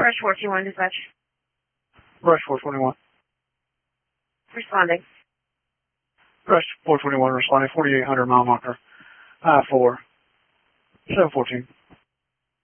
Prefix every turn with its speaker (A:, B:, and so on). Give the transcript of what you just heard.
A: Brush 421 dispatch.
B: Brush 421.
A: Responding.
B: Brush 421 responding, 4800 mile marker. I-4. 714.